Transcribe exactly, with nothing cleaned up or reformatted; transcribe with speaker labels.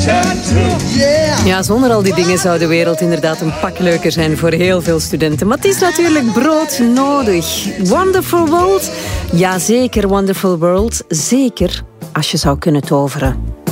Speaker 1: Ja, zonder al die dingen zou de wereld inderdaad een pak leuker zijn voor heel veel studenten. Maar het is natuurlijk broodnodig. Wonderful World? Jazeker, Wonderful World. Zeker als je zou kunnen toveren.